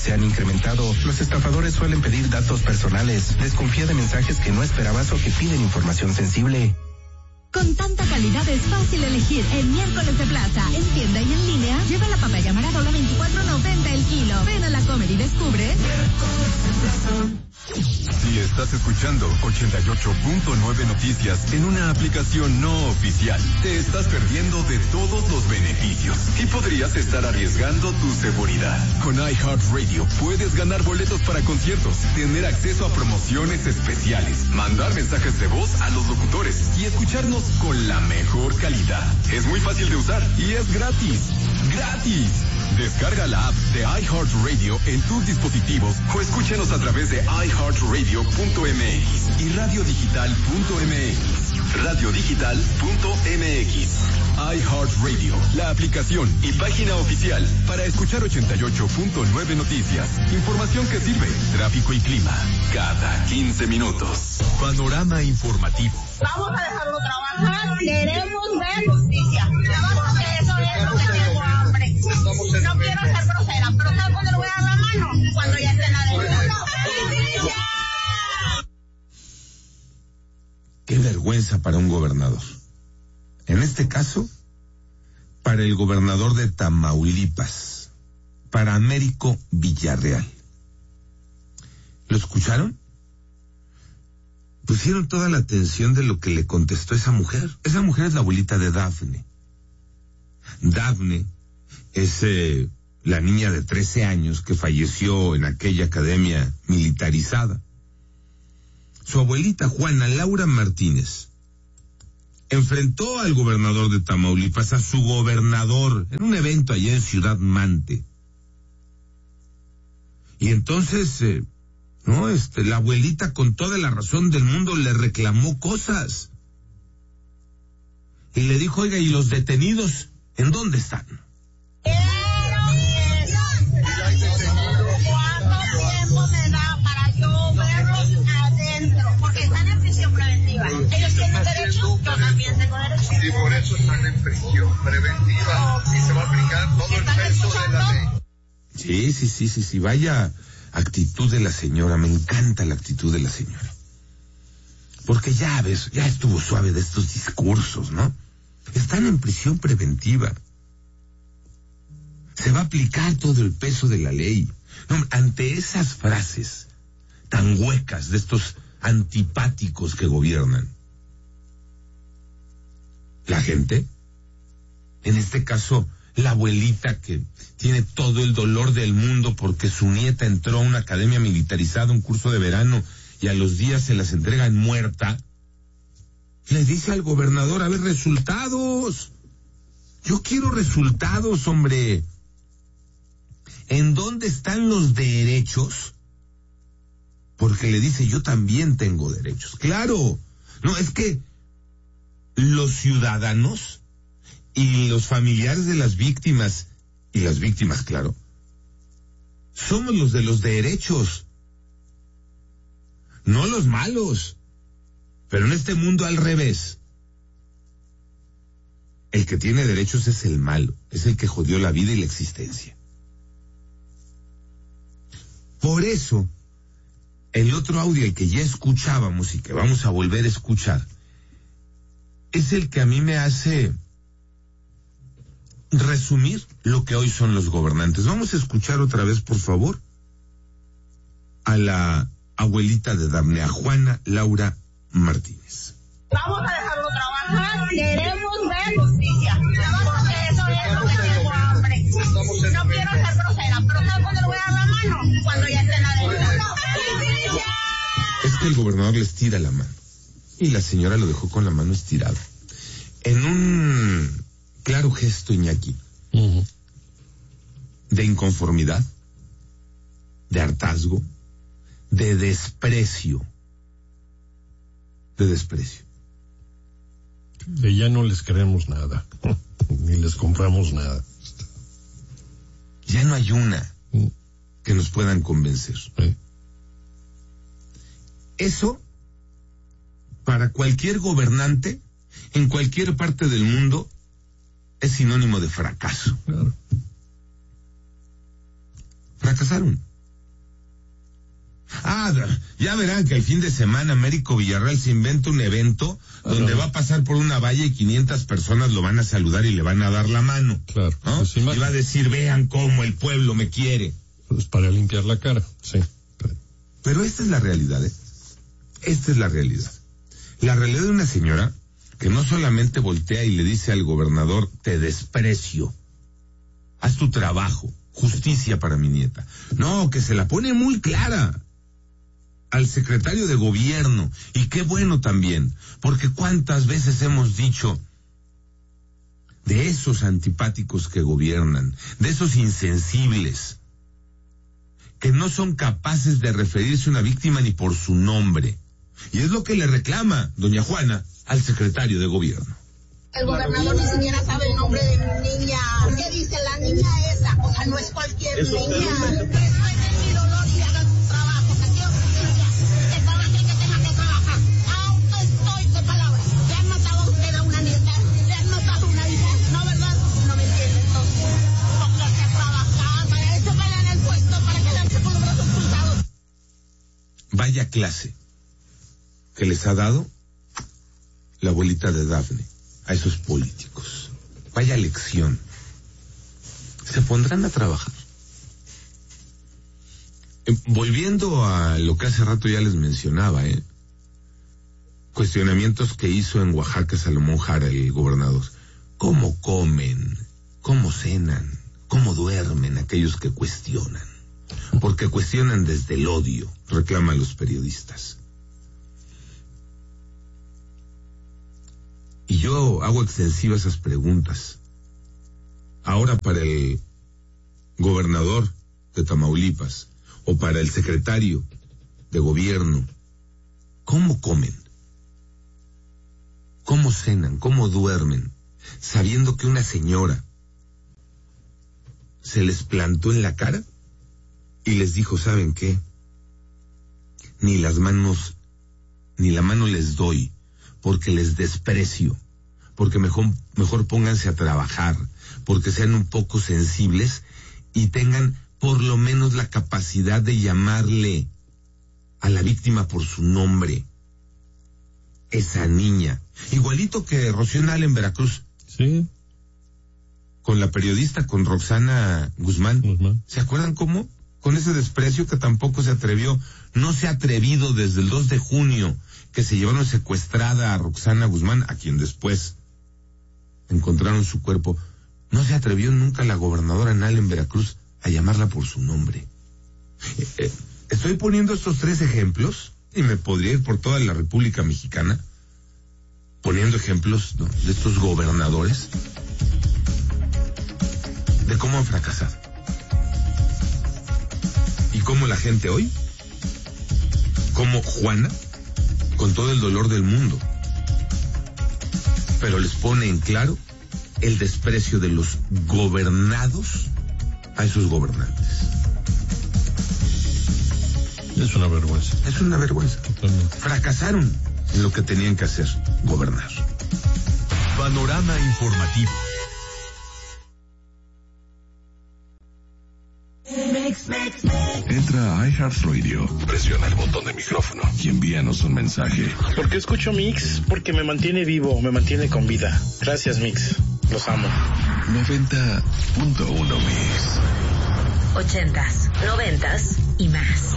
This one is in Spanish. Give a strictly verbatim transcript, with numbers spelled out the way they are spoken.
se han incrementado. Los estafadores suelen pedir datos personales. Desconfía de mensajes que no esperabas o que piden información sensible. Con tanta calidad es fácil elegir el miércoles de plaza. En tienda y en línea, lleva la papaya Maradola veinticuatro noventa el kilo. Ven a la Comer y descubre. Si estás escuchando ochenta y ocho punto nueve Noticias en una aplicación no oficial, te estás perdiendo de todos los beneficios y podrías estar arriesgando tu seguridad. Con iHeartRadio puedes ganar boletos para conciertos, tener acceso a promociones especiales, mandar mensajes de voz a los locutores y escucharnos con la mejor calidad. Es muy fácil de usar y es gratis. ¡Gratis! Descarga la app de iHeartRadio en tus dispositivos o escúchenos a través de i heart radio punto m x y radio digital punto m x. radio digital punto m x. iHeartRadio, la aplicación y página oficial para escuchar ochenta y ocho punto nueve Noticias. Información que sirve, tráfico y clima, cada quince minutos. Panorama informativo. Vamos a dejarlo trabajar, queremos ver justicia. Eso es lo que tengo hambre. No quiero ser grosera, pero ¿sabes cuándo le voy a dar la mano? Cuando ya esté en la derecha. Qué vergüenza para un gobernador. En este caso, para el gobernador de Tamaulipas, para Américo Villarreal. ¿Lo escucharon? Pusieron toda la atención de lo que le contestó esa mujer. Esa mujer es la abuelita de Dafne. Dafne es eh, la niña de trece años que falleció en aquella academia militarizada. Su abuelita, Juana Laura Martínez, enfrentó al gobernador de Tamaulipas, a su gobernador, en un evento allá en Ciudad Mante. Y entonces, eh, no, este, la abuelita con toda la razón del mundo le reclamó cosas. Y le dijo, oiga, ¿y los detenidos en dónde están? Ellos tienen derecho, yo también tengo derecho. Y por eso están en prisión preventiva y se va a aplicar todo el peso de la ley. Sí, sí, sí, sí, sí, vaya actitud de la señora, me encanta la actitud de la señora. Porque ya ves, ya estuvo suave de estos discursos, ¿no? Están en prisión preventiva. Se va a aplicar todo el peso de la ley. No, ante esas frases tan huecas de estos antipáticos que gobiernan, la gente, en este caso la abuelita que tiene todo el dolor del mundo porque su nieta entró a una academia militarizada, un curso de verano, y a los días se las entregan muerta, le dice al gobernador, a ver, resultados, yo quiero resultados, hombre. ¿En dónde están los derechos? Porque le dice, yo también tengo derechos. Claro, no, es que los ciudadanos y los familiares de las víctimas, y las víctimas, claro, somos los de los derechos, no los malos. Pero en este mundo al revés. El que tiene derechos es el malo, es el que jodió la vida y la existencia. Por eso, el otro audio, el que ya escuchábamos y que vamos a volver a escuchar, es el que a mí me hace resumir lo que hoy son los gobernantes. Vamos a escuchar otra vez, por favor, a la abuelita de Dafne, a Juana Laura Martínez. Vamos a dejarlo trabajar, queremos ver justicia, porque eso es lo que tengo hambre. No quiero ser grosera, pero ¿sabes cuándo le voy a dar la mano? Cuando ya esté en la derecha. Es que el gobernador les tira la mano y la señora lo dejó con la mano estirada. En un claro gesto, Iñaki, uh-huh, de inconformidad, de hartazgo, de desprecio. De desprecio. De ya no les queremos nada, ni les compramos nada. Ya no hay una que nos puedan convencer. Sí. Eso, para cualquier gobernante, en cualquier parte del mundo, es sinónimo de fracaso. Claro. Fracasaron. Ah, ya verán que el fin de semana Américo Villarreal se inventa un evento claro. donde va a pasar por una valla y quinientas personas lo van a saludar y le van a dar la mano. Claro. ¿No? Pues, y va a decir, vean cómo el pueblo me quiere. Pues para limpiar la cara, sí. Pero esta es la realidad, ¿eh? Esta es la realidad. La realidad de una señora que no solamente voltea y le dice al gobernador, te desprecio, haz tu trabajo, justicia para mi nieta. No, que se la pone muy clara al secretario de gobierno. Y qué bueno también, porque cuántas veces hemos dicho de esos antipáticos que gobiernan, de esos insensibles, que no son capaces de referirse a una víctima ni por su nombre. Y es lo que le reclama doña Juana al secretario de gobierno. El gobernador ni siquiera sabe el nombre de mi niña. ¿Qué dice la niña esa? O sea, no es cualquier Eso niña. Respeten mi dolor y hagan su trabajo. Que quiero justicia. Que trabaje el que tenga que trabajar. Auto estoy de palabras. ¿Le han matado a usted a una nieta? ¿Le han matado a una hija? No, ¿verdad? No me entiende. Entonces, póngase a trabajar. Para eso pelean el puesto. Para quedarse con los brazos cruzados. Vaya clase que les ha dado la abuelita de Dafne a esos políticos. Vaya lección. Se pondrán a trabajar. Eh, volviendo a lo que hace rato ya les mencionaba, eh, cuestionamientos que hizo en Oaxaca Salomón Jara, el gobernador. ¿Cómo comen? ¿Cómo cenan? ¿Cómo duermen aquellos que cuestionan? Porque cuestionan desde el odio, reclaman los periodistas. Y yo hago extensiva esas preguntas. Ahora para el gobernador de Tamaulipas o para el secretario de gobierno, ¿cómo comen? ¿Cómo cenan? ¿Cómo duermen? Sabiendo que una señora se les plantó en la cara y les dijo, ¿saben qué? Ni las manos, ni la mano les doy, porque les desprecio, porque mejor, mejor pónganse a trabajar, porque sean un poco sensibles y tengan por lo menos la capacidad de llamarle a la víctima por su nombre. Esa niña, igualito que Rocío Nale en Veracruz. Sí. Con la periodista, con Roxana Guzmán. Guzmán. ¿Se acuerdan cómo? Con ese desprecio que tampoco se atrevió, no se ha atrevido desde el dos de junio, que se llevaron secuestrada a Roxana Guzmán, a quien después encontraron su cuerpo. No se atrevió nunca la gobernadora Nale en Veracruz a llamarla por su nombre. Eh, eh, estoy poniendo estos tres ejemplos, y me podría ir por toda la República Mexicana, poniendo ejemplos, ¿no?, de estos gobernadores, de cómo han fracasado. Y cómo la gente hoy, como Juana, con todo el dolor del mundo, pero les pone en claro el desprecio de los gobernados a esos gobernantes. Es una vergüenza. Es una vergüenza. Totalmente. Fracasaron en lo que tenían que hacer, gobernar. Panorama informativo. Entra a iHeartRadio, presiona el botón de micrófono y envíanos un mensaje. ¿Por qué escucho Mix? Porque me mantiene vivo, me mantiene con vida. Gracias, Mix. Los amo. noventa punto uno Mix. Ochentas, noventas y más.